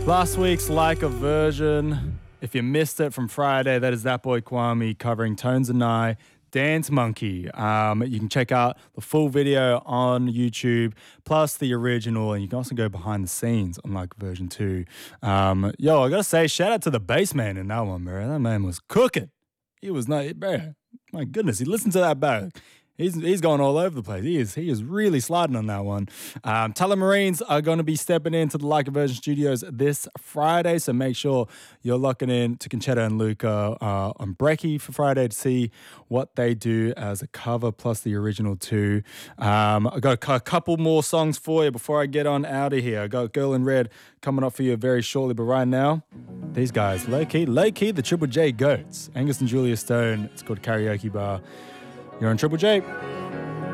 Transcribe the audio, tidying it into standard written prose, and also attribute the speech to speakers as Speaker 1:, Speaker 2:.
Speaker 1: Last week's Like a Version. If you missed it from Friday, that is That Boy Kwame covering Tones and I, Dance Monkey. You can check out the full video on YouTube, plus the original, and you can also go behind the scenes on Like a Version 2. I gotta say, shout out to the bass man in that one, bro. That man was cooking. He was not, bro. My goodness, he listened to that back. He's going all over the place. He is really sliding on that one. Telemarines are going to be stepping into the Like a Version studios this Friday, so make sure you're locking in to Conchetta and Luca on Brecky for Friday to see what they do as a cover, plus the original too. I got a couple more songs for you before I get on out of here. I got Girl in Red coming up for you very shortly, but right now, these guys, low key, the Triple J Goats. Angus and Julia Stone. It's called Karaoke Bar. You're on Triple J.